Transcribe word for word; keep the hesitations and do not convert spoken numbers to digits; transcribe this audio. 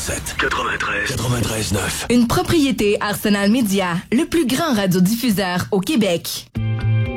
sept. quatre-vingt-treize. quatre-vingt-treize neuf. Une propriété Arsenal Média, le plus grand radiodiffuseur au Québec.